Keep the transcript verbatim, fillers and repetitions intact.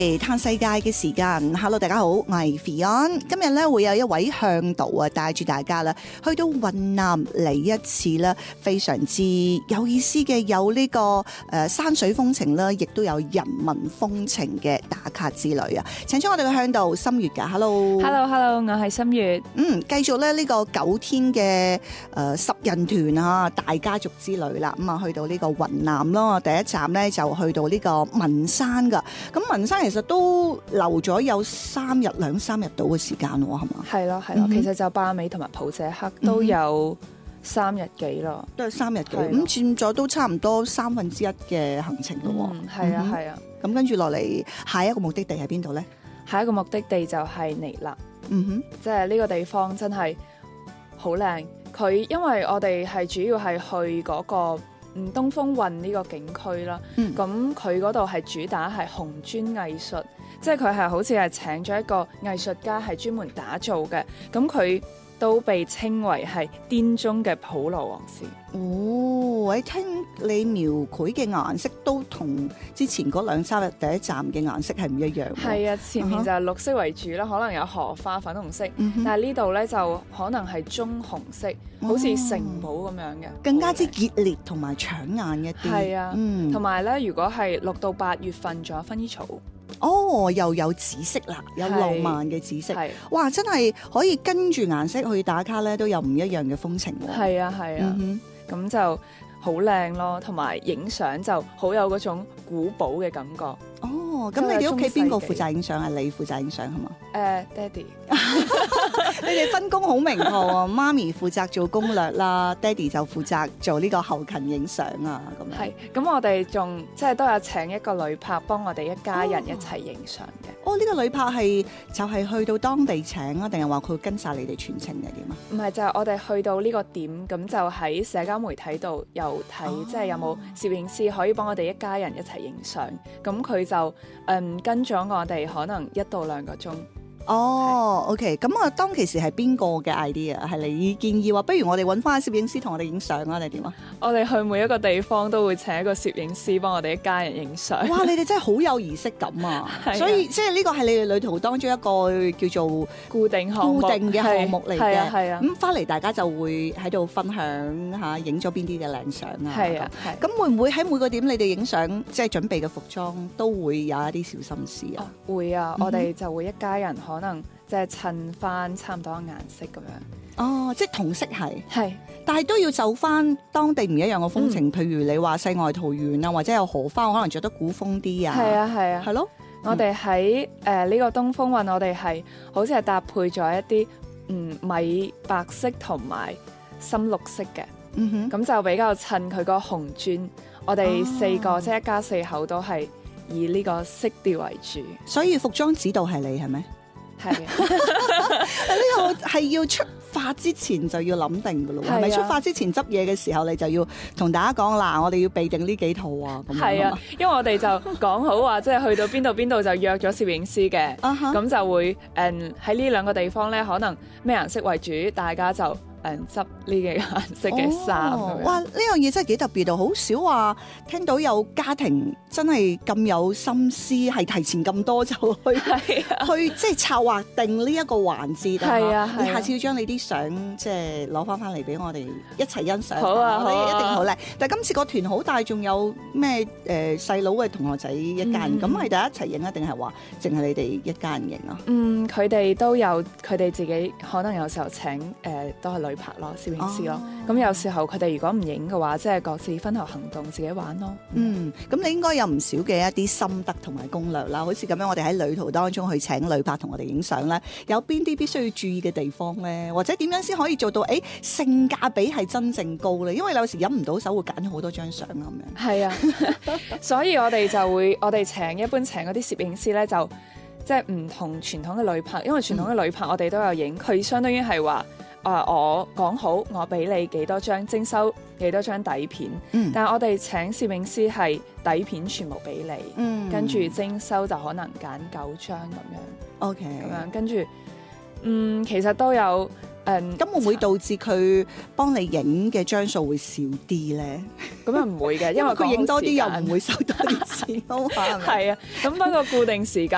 嘆世界嘅時間 ，Hello 大家好，我係 Fion， 今日咧會有一位向導啊帶住大家啦，去到雲南嚟一次啦，非常之有意思嘅，有呢、這個誒、呃、山水風情啦，亦都有人文風情嘅打卡之旅啊！請出我哋嘅向導心月噶 ，Hello，Hello Hello， 我係心月。 嗯，繼續咧呢個九天嘅誒、呃、十人團啊，大家族之旅啦，咁、嗯、啊去到呢個雲南咯，第一站咧就去到呢個文山噶，咁文山其實都留咗有三日兩三日到嘅時間喎，係嘛？ 係咯係咯，其實就巴美同埋普謝克都有三日幾咯， 都係三日幾，咁佔咗都差唔多三分之一嘅行程咯。 嗯，係啊係啊。 咁跟住落嚟，下一個目的地喺邊度咧？ 下一個目的地就係尼勒。 嗯哼， 即係呢個地方真係好靚。佢因為我哋係主要係去嗰個嗯東風運呢個景區啦，咁佢嗰度係主打係紅磚藝術，即係佢係好似係請咗一個藝術家係專門打造嘅，咁佢都被稱為係滇中嘅普羅旺斯。 哦，我聽你描繪嘅顏色都同之前嗰兩三日第一站嘅顏色係唔一樣。 係啊，前面就係綠色為主啦，可能有荷花、粉紅色，嗯、但係呢度咧就可能係棕紅色，哦、好似城堡咁樣嘅， 更加之熱烈同埋搶眼一啲。 係啊，同埋咧，如果係六到八月份，仲有薰衣草。 哦，又有紫色啦，有浪漫嘅紫色，哇！真係可以跟住顏色去打卡咧，都有唔一樣嘅風情喎。 係啊，係啊，咁、嗯、就好靚咯，同埋影相就好有嗰種古堡嘅感覺。 哦，咁你哋屋企邊個負責影相啊？你負責影相係嘛？ 誒、呃，爹哋， 你哋分工好明確啊！媽咪負責做攻略啦，爹哋就負責做呢個後勤影相啊，咁樣。 係，咁我哋仲即係都有請一個旅拍幫我哋一家人一齊影相嘅。 哦，呢、這個旅拍係就係、是、去到當地請啊，定係話佢跟晒你哋全程嘅點啊？ 唔係，就係、是、我哋去到呢個點，咁就喺社交媒體度又睇，哦、即係有冇攝影師可以幫我哋一家人一齊影相。咁佢就誒、嗯、跟咗我哋可能一到兩個鐘。 哦 ，OK， 咁啊，當其時係邊個嘅 idea？係你建議話，不如我哋揾翻攝影師同我哋影相啊，定點啊？ 我哋去每一個地方都會請一個攝影師幫我哋一家人影相。 哇！你哋真係好有儀式感啊！所以即係呢個係你哋旅途當中一個叫做固定項目、 固定嘅項目嚟嘅。係啊，係啊。咁翻嚟大家就會喺度分享下影咗邊啲嘅靚相啊。 係啊，係。 咁會唔會喺每個點你哋影相即係準備嘅服裝都會有一啲小心思啊？ 哦、會啊，嗯、我哋就會一家人可能即係襯翻差唔多顏色咁樣。 哦，即係同色系， 係， 但係都要就翻當地唔一樣嘅風情。嗯、譬如你話世外桃源啊，或者有荷花，可能着得古風啲啊。 係啊，係啊， 係咯。 我哋喺誒呢個東風運，我哋係好似係搭配咗一啲嗯米白色同埋深綠色嘅。嗯哼，咁就比較襯佢個紅磚。我哋四個、哦、即係一家四口都係以呢個色調為主。所以服裝指導係你係咪？ 係，呢個係要出發之前就要諗定噶咯，係咪、啊？出發之前執嘢嘅時候，你就要同大家講嗱，我哋要備定呢幾套啊。咁係啊，因為我哋就講好話，即係去到邊度邊度就約咗攝影師嘅，咁、uh-huh. 就會誒喺呢兩個地方咧，可能咩顏色為主，大家就。誒執呢幾個顏色嘅衫、哦， 哇！呢樣嘢真係幾特別到，好少話聽到有家庭真係咁有心思，係提前咁多就去、啊、去即係策劃定呢一個環節。係啊，你下次要將你啲相即係攞翻翻嚟俾我哋一齊欣賞。好啊，好啊，一定好靚。但係今次個團好大，仲有咩誒細佬嘅同學仔一家人，咁係大家一齊影啊，定係話淨係你哋一家人影啊？嗯， 佢哋都有，佢哋自己可能有時候請誒、呃、都係女拍咯，攝影師咯。咁、哦、有時候佢哋如果唔影嘅話，即係各自分頭行動，自己玩咯。嗯， 咁你應該有唔少嘅一啲心得同埋攻略啦。好似咁樣，我哋喺旅途當中去請旅拍同我哋影相咧，有邊啲必須要注意嘅地方咧？或者點樣先可以做到誒、欸、性價比係真正高咧？因為有時忍唔到手，會揀咗好多張相咁樣。 係啊，所以我哋就會我哋請一般請嗰啲攝影師咧，就即係唔同傳統嘅旅拍，因為傳統嘅旅拍我哋都有影，佢、嗯、相當於係話。啊！我講好，我俾你幾多張徵收幾多張底片，嗯、但係我哋請攝影師係底片全部俾你，嗯、跟住徵收就可能揀九張咁樣。OK， 咁樣跟住，嗯，其實都有誒。咁、嗯、 會唔會導致佢幫你影嘅張數會少啲咧？ 咁又唔會嘅， 因為佢影多啲又唔會收多啲錢咯嘛。係啊，咁不過固定時間